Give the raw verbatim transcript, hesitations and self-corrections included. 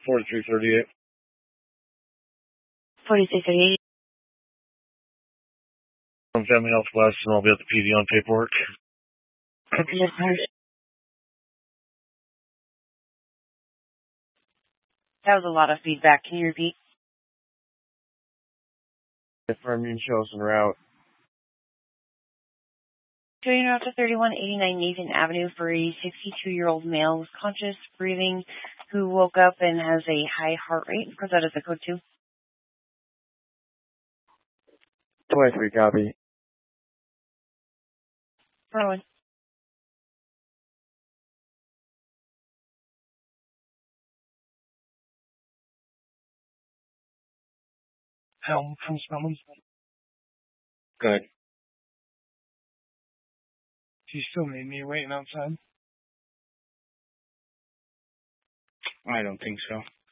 forty-three thirty-eight. forty-three thirty-eight. From Family Health West, and I'll be at the P D on paperwork. Yes, sir. That was a lot of feedback. Can you repeat? Affirming shows en route. Showing route to thirty-one eighty-nine Nathan Avenue for a sixty-two-year-old male with conscious breathing who woke up and has a high heart rate. Because that is the code two. twenty-three copy. Rowan. Helm from Spellman. Good. Do you still need me waiting outside? I don't think so.